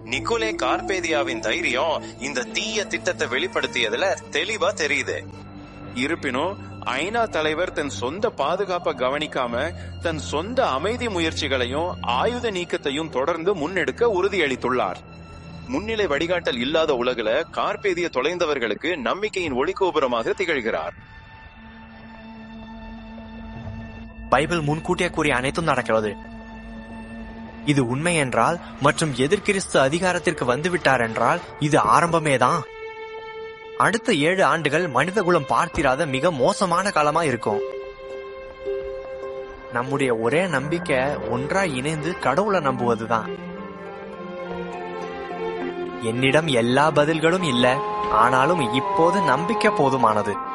Nicolai கார்பேதியாவின் தைரியம் இந்த தீய திட்டத்தை வெளிப்படுத்தியதுல தெளிவா தெரியுது. இருப்பினும் ஐநா தலைவர் தன் சொந்த பாதுகாப்பை கவனிக்காம தன் சொந்த அமைதி முயற்சிகளையும் ஆயுத நீக்கத்தையும் தொடர்ந்து முன்னெடுக்க உறுதியளித்துள்ளார். முன்னிலை வழிகாட்டல் இல்லாத உலகில கார்பேதிய தொலைந்தவர்களுக்கு நம்பிக்கையின் ஒளிகோபுரமாக திகழ்கிறார். பைபிள் முன்கூட்டியே கூறிய அனைத்தும் நடக்கிறது. இது உண்மை என்றால் மற்றும் எதிர்கிறிஸ்து அதிகாரத்திற்கு வந்துவிட்டார் என்றால் இது ஆரம்பமேதான். அடுத்த 7 ஆண்டுகள் மனிதகுலம் பார்த்திராத மிக மோசமான காலமா இருக்கும். நம்முடைய ஒரே நம்பிக்கை ஒன்றாய் இணைந்து கடவுளை நம்புவதுதான். என்னிடம் எல்லா பதில்களும் இல்ல, ஆனாலும் இப்போது நம்பிக்கை போதுமானது.